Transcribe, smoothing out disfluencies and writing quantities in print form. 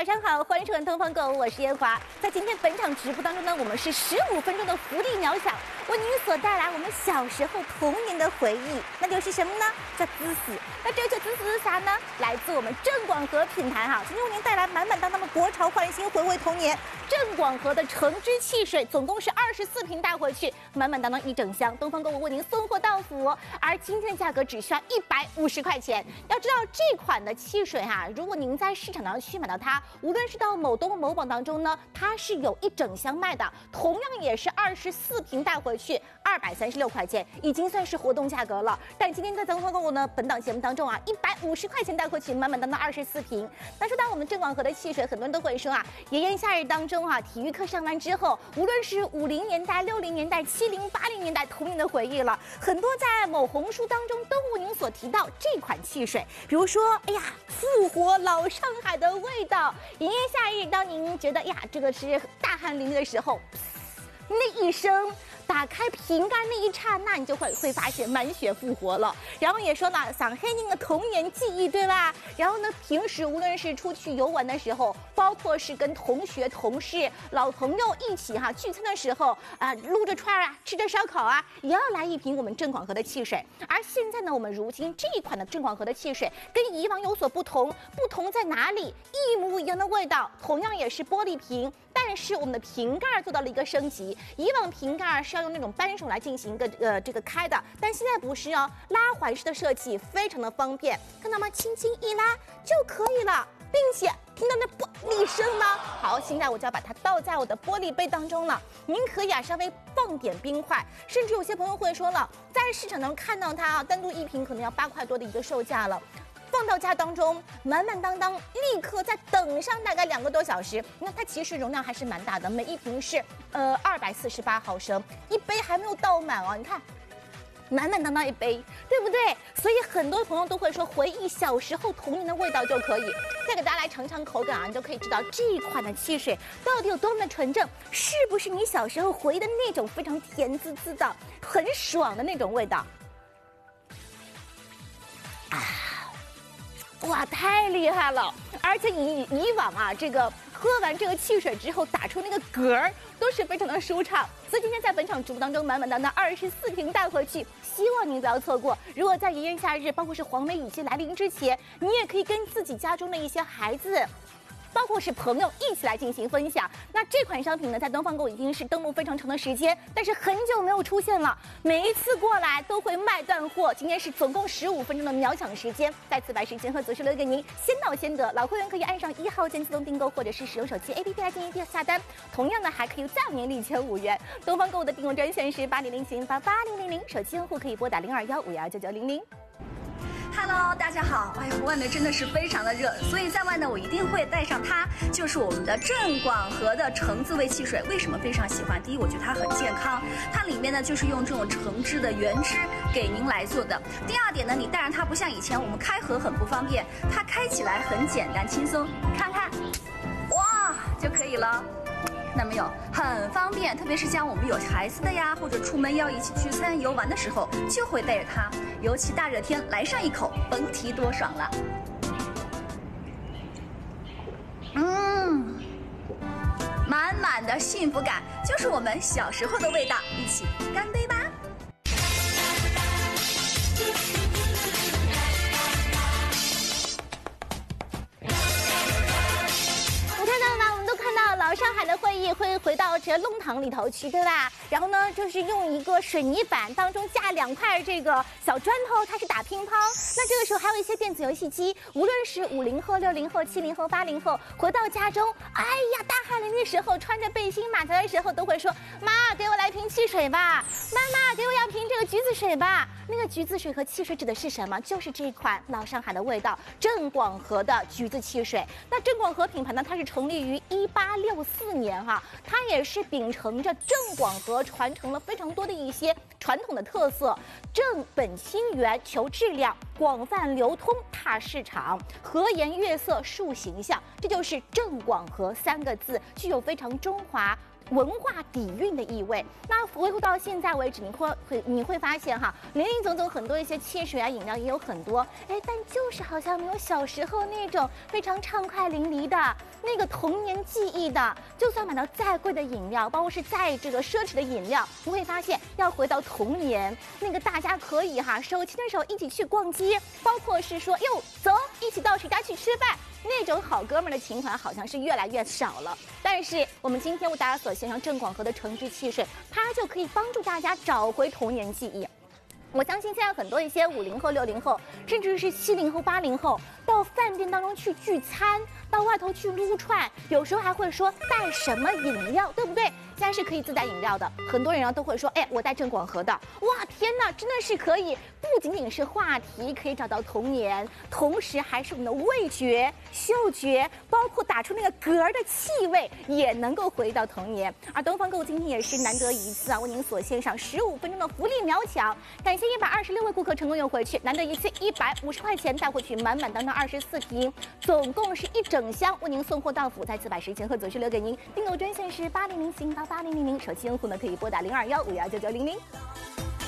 上好，欢迎收看《东方购物》，我是烟华。在今天本场直播当中呢，我们是15分钟的福利秒享，为您所带来我们小时候童年的回忆，那就是什么呢？叫滋滋。那这个滋滋是啥呢？来自我们正广和品牌哈，今天为您带来满满当当的国潮焕新，回味童年。正广和的橙汁汽水总共是24瓶带回去，满满当当一整箱，东方购物为您送货到府。而今天的价格只需要150块钱。要知道这款的汽水哈，如果您在市场上去买到它，无论是到某东某宝当中呢，它是有一整箱卖的，同样也是24瓶带回去，236块钱，已经算是活动价格了。但今天在东方购物呢，本档节目当中啊，150块钱带回去，满满当当24瓶。那说到我们正广和的汽水，很多人都会说啊，炎炎夏日当中啊，体育课上完之后，无论是50年代、60年代、70、80年代童年的回忆了，很多在某红书当中都为您所提到这款汽水，比如说，哎呀，复活老上海的味道。炎炎夏日，当您觉得呀，这个是大汗淋漓的时候，那一声。打开瓶盖那一刹那，你就会发现满血复活了。然后也说了，想黑您的童年记忆，对吧？然后呢，平时无论是出去游玩的时候，包括是跟同学、同事、老朋友一起聚餐的时候撸着串啊，吃着烧烤啊，也要来一瓶我们正广和的汽水。而现在呢，我们如今这一款的正广和的汽水跟以往有所不同，不同在哪里？一模一样的味道，同样也是玻璃瓶。但是我们的瓶盖做到了一个升级，以往瓶盖是要用那种扳手来进行一个这个开的，但现在不是哦，拉环式的设计非常的方便，看到吗？轻轻一拉就可以了，并且听到那玻璃声吗？好，现在我就要把它倒在我的玻璃杯当中了。您可以稍微放点冰块，甚至有些朋友会说了，在市场上看到它单独一瓶可能要8块多的一个售价了。放到家当中，满满当当，立刻再等上大概2个多小时。那它其实容量还是蛮大的，每一瓶是248毫升，一杯还没有倒满哦。你看，满满当当一杯，对不对？所以很多朋友都会说，回忆小时候童年的味道就可以。再给大家来尝尝口感啊，你就可以知道这一款的汽水到底有多么的纯正，是不是你小时候回忆的那种非常甜滋滋的、很爽的那种味道啊！哇，太厉害了！而且以往啊，这个喝完这个汽水之后打出那个嗝儿都是非常的舒畅。所以今天在本场直播当中，满满当当24瓶带回去，希望您不要错过。如果在炎炎夏日，包括是黄梅雨季来临之前，你也可以跟自己家中的一些孩子，包括是朋友一起来进行分享。那这款商品呢，在东方购已经是登陆非常长的时间，但是很久没有出现了，每一次过来都会卖断货。今天是总共15分钟的秒抢时间，再次把时间和择时留给您，先到先得。老会员可以按上1号键自动订购，或者是使用手机 APP 来进行下单。同样的，还可以再免礼钱5元。东方购的订购专线是8007888000，手机用户可以拨打02151299900。 Hello， 大家好！哎呀，外面真的是非常的热，所以在外呢，我一定会带上它，就是我们的正广和的橙子味汽水。为什么非常喜欢？第一，我觉得它很健康，它里面呢就是用这种橙汁的原汁给您来做的。第二点呢，你带上它不像以前我们开盒很不方便，它开起来很简单轻松，看看，哇就可以了。那没有，很方便，特别是像我们有孩子的呀，或者出门要一起聚餐游玩的时候，就会带着它。尤其大热天来上一口，甭提多爽了。满满的幸福感，就是我们小时候的味道。一起干杯吧！ 老上海的会议会回到这弄堂里头去，对吧？然后呢，就是用一个水泥板当中架2块这个小砖头，开始打乒乓。那这个时候还有一些电子游戏机，无论是50后、60后、70后、80后，回到家中，哎呀，大汗淋漓的时候，穿着背心马甲的时候，都会说：“妈，给我来瓶汽水吧！妈妈，给我要瓶这个橘子水吧！”那个橘子水和汽水指的是什么？就是这款老上海的味道，正广和的橘子汽水。那正广和品牌呢，它是成立于1864年哈，它也是秉承着正广和传承了非常多的一些传统的特色，正本清源，求质量，广泛流通，踏市场，和颜悦色，树形象，这就是正广和3个字，具有非常中华文化底蕴的意味。那回顾到现在为止，你会发现哈，林林总总很多一些汽水啊、饮料也有很多，哎，但就是好像没有小时候那种非常畅快淋漓的那个童年记忆的。就算买到再贵的饮料，包括是再这个奢侈的饮料，你会发现要回到童年那个大家可以哈手牵着手一起去逛街，包括是说哟走一起到谁家去吃饭。那种好哥们儿的情怀好像是越来越少了，但是我们今天为大家所献上郑广和的橙汁汽水，它就可以帮助大家找回童年记忆。我相信现在很多一些50后、60后，甚至是70后、80后，到饭店当中去聚餐，到外头去撸串，有时候还会说带什么饮料，对不对？现在是可以自带饮料的，很多人都会说，哎，我带郑广和的，哇，天哪，真的是可以，不仅仅是话题可以找到童年，同时还是我们的味觉、嗅觉，包括打出那个嗝儿的气味，也能够回到童年。而东方购物今天也是难得一次啊，为您所献上15分钟的福利秒抢，感谢126位顾客成功用回去，难得一次150块钱带回去满满当当24瓶，总共是1整箱为您送货到府，在此把时间和组织留给您，订购专线是8007888000，手机用户呢可以拨打02151999900。